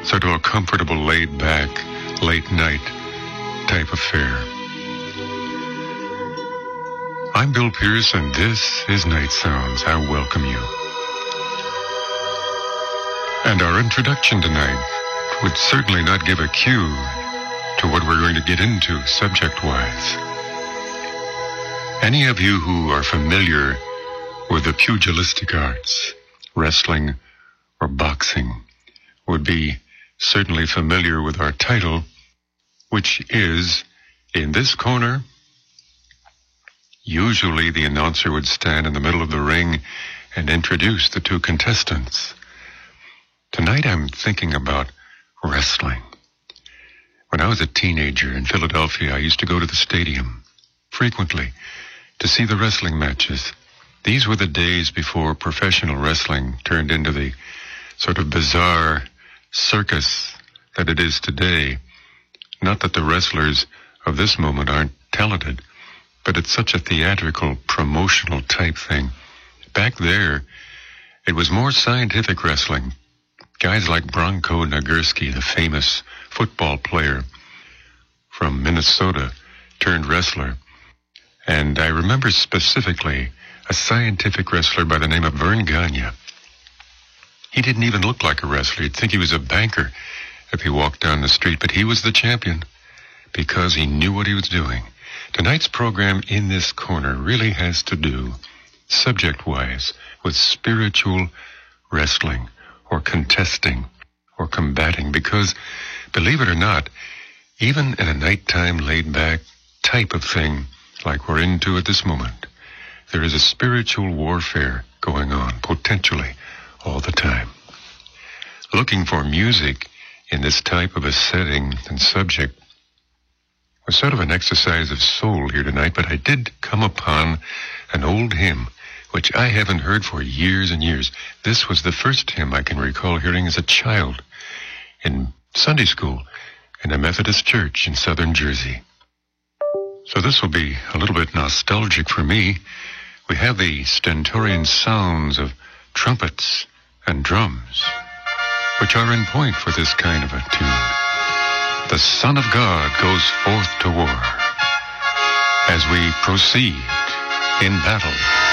sort of a comfortable, laid-back, late-night type affair. I'm Bill Pierce, and this is Night Sounds. I welcome you. And our introduction tonight would certainly not give a cue to what we're going to get into subject-wise. Any of you who are familiar with the pugilistic arts, wrestling or boxing, would be certainly familiar with our title, which is, in this corner, usually the announcer would stand in the middle of the ring and introduce the two contestants. Tonight I'm thinking about wrestling. When I was a teenager in Philadelphia, I used to go to the stadium frequently to see the wrestling matches. These were the days before professional wrestling turned into the sort of bizarre circus that it is today. Not that the wrestlers of this moment aren't talented, but it's such a theatrical, promotional type thing. Back there, it was more scientific wrestling. Guys like Bronco Nagurski, the famous football player from Minnesota, turned wrestler. And I remember specifically a scientific wrestler by the name of Vern Gagne. He didn't even look like a wrestler. You'd think he was a banker if he walked down the street, but he was the champion because he knew what he was doing. Tonight's program in this corner really has to do, subject-wise, with spiritual wrestling or contesting or combating, because, believe it or not, even in a nighttime laid-back type of thing like we're into at this moment, there is a spiritual warfare going on, potentially, all the time. Looking for music in this type of a setting and subject was sort of an exercise of soul here tonight, but I did come upon an old hymn, which I haven't heard for years and years. This was the first hymn I can recall hearing as a child in Sunday school in a Methodist church in southern Jersey. So this will be a little bit nostalgic for me. We have the stentorian sounds of trumpets and drums, which are in point for this kind of a tune. The Son of God goes forth to war as we proceed in battle.